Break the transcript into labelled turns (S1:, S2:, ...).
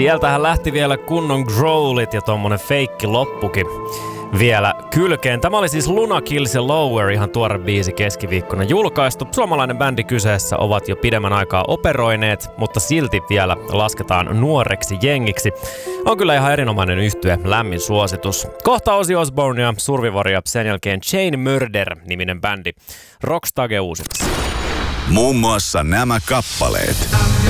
S1: Sieltähän lähti vielä kunnon growlit ja tommonen feikki loppukin vielä kylkeen. Tämä oli siis Luna Kills ja Lower, ihan tuore biisi keskiviikkona julkaistu. Suomalainen bändi kyseessä, ovat jo pidemmän aikaa operoineet, mutta silti vielä lasketaan nuoreksi jengiksi. On kyllä ihan erinomainen yhtye, lämmin suositus. Kohta Ozzy Osbourne ja Survivor ja sen jälkeen Chain Murder-niminen bändi. Rockstage uusimassa.
S2: Muun muassa nämä kappaleet.